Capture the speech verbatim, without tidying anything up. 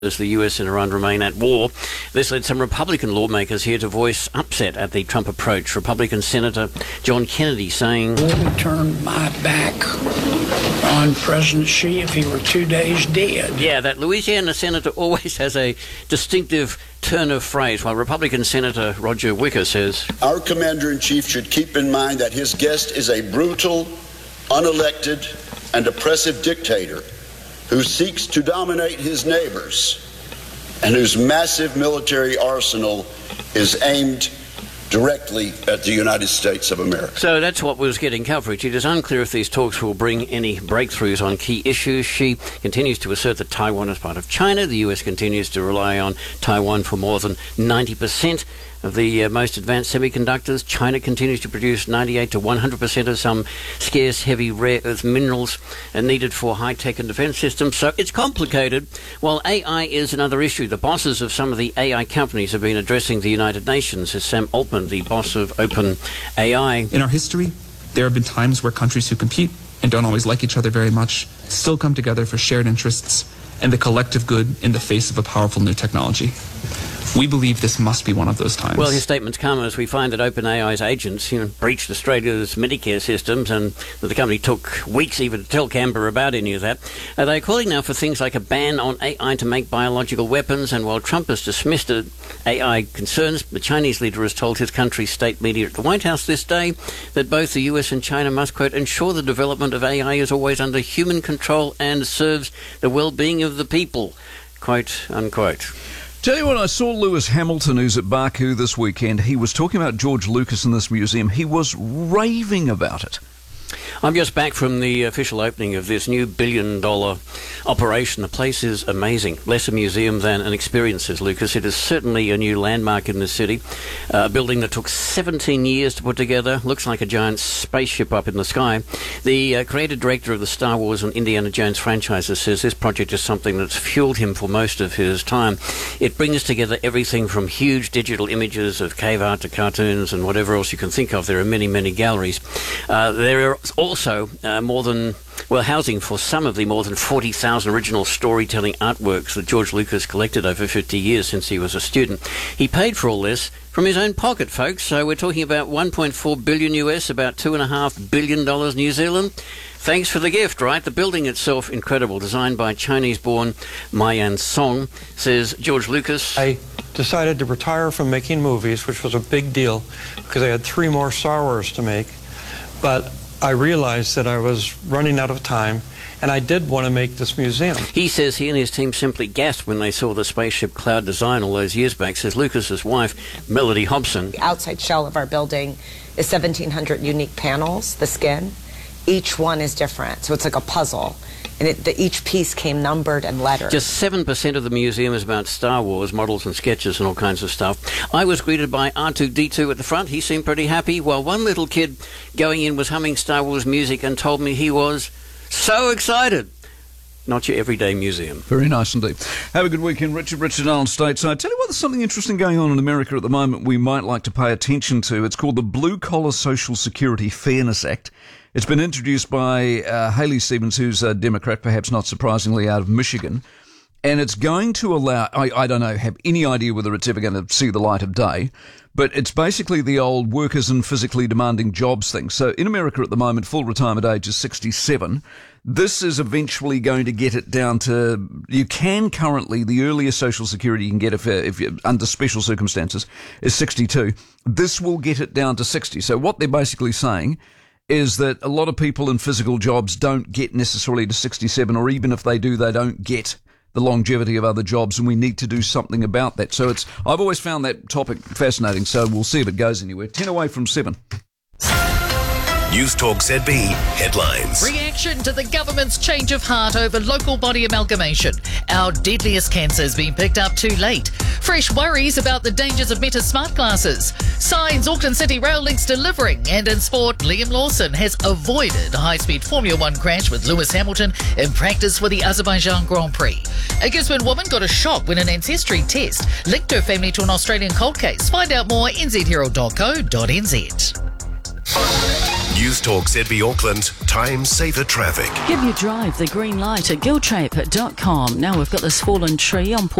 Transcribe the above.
as the U S and Iran remain at war. This led some Republican lawmakers here to voice upset at the Trump approach. Republican Senator John Kennedy saying, I wouldn't turn my back on President Xi if he were two days dead. Yeah, that Louisiana senator always has a distinctive turn of phrase, while Republican Senator Roger Wicker says, our Commander-in-Chief should keep in mind that his guest is a brutal, unelected, and oppressive dictator who seeks to dominate his neighbors and whose massive military arsenal is aimed directly at the United States of America. So that's what was getting coverage. It is unclear if these talks will bring any breakthroughs on key issues. Xi continues to assert that Taiwan is part of China. The U S continues to rely on Taiwan for more than ninety percent of the uh, most advanced semiconductors. China continues to produce ninety-eight to one hundred percent of some scarce heavy rare earth minerals uh, needed for high-tech and defense systems. So it's complicated. While A I is another issue, the bosses of some of the A I companies have been addressing the United Nations, as Sam Altman, the boss of OpenAI. In our history, there have been times where countries who compete and don't always like each other very much still come together for shared interests and the collective good in the face of a powerful new technology. We believe this must be one of those times. Well, his statements come as we find that OpenAI's agents, you know, breached Australia's Medicare systems, and that the company took weeks even to tell Canberra about any of that. Uh, they're calling now for things like a ban on A I to make biological weapons, and while Trump has dismissed A I concerns, the Chinese leader has told his country's state media at the White House this day that both the U S and China must, quote, ensure the development of A I is always under human control and serves the well-being of the people, quote, unquote. Tell you what, I saw Lewis Hamilton, who's at Baku this weekend. He was talking about George Lucas in this museum. He was raving about it. I'm just back from the official opening of this new billion-dollar operation. The place is amazing. Less a museum than an experience, says Lucas. It is certainly a new landmark in the city. Uh, a building that took seventeen years to put together. Looks like a giant spaceship up in the sky. The uh, creative director of the Star Wars and Indiana Jones franchises says this project is something that's fueled him for most of his time. It brings together everything from huge digital images of cave art to cartoons and whatever else you can think of. There are many, many galleries. Uh, there are also uh, more than, well, housing for some of the more than forty thousand original storytelling artworks that George Lucas collected over fifty years since he was a student. He paid for all this from his own pocket, folks. So we're talking about one point four billion U S, about two point five billion dollars New Zealand. Thanks for the gift, right? The building itself, incredible, designed by Chinese-born Ma Yan-song, says George Lucas. I decided to retire from making movies, which was a big deal because I had three more Star Wars to make. But I realized that I was running out of time, and I did want to make this museum. He says he and his team simply gasped when they saw the spaceship cloud design all those years back, says Lucas's wife, Melody Hobson. The outside shell of our building is seventeen hundred unique panels, the skin. Each one is different, so it's like a puzzle. And it, the, each piece came numbered and lettered. Just seven percent of the museum is about Star Wars, models and sketches and all kinds of stuff. I was greeted by R two D two at the front. He seemed pretty happy, while one little kid going in was humming Star Wars music and told me he was so excited. Not your everyday museum. Very nice indeed. Have a good weekend, Richard. Richard Allen stateside. Tell you what, there's something interesting going on in America at the moment we might like to pay attention to. It's called the Blue Collar Social Security Fairness Act. It's been introduced by uh, Haley Stevens, who's a Democrat, perhaps not surprisingly, out of Michigan. And it's going to allow, I, I don't know, have any idea whether it's ever going to see the light of day, but it's basically the old workers in physically demanding jobs thing. So in America at the moment, full retirement age is sixty-seven. This is eventually going to get it down to, you can currently, the earliest Social Security you can get if, if you're under special circumstances is sixty-two. This will get it down to sixty. So what they're basically saying is that a lot of people in physical jobs don't get necessarily to sixty-seven, or even if they do, they don't get the longevity of other jobs, and we need to do something about that. So it's, I've always found that topic fascinating, so we'll see if it goes anywhere. ten away from seven. News Talk Z B headlines. Reaction to the government's change of heart over local body amalgamation. Our deadliest cancer has been picked up too late. Fresh worries about the dangers of Meta smart glasses. Signs Auckland City Rail links delivering. And in sport, Liam Lawson has avoided a high-speed Formula One crash with Lewis Hamilton in practice for the Azerbaijan Grand Prix. A Gisborne woman got a shock when an ancestry test linked her family to an Australian cold case. Find out more at n z herald dot co dot n z. News Talk Z B Auckland, time saver traffic. Give your drive the green light at giltrap dot com. Now we've got this fallen tree on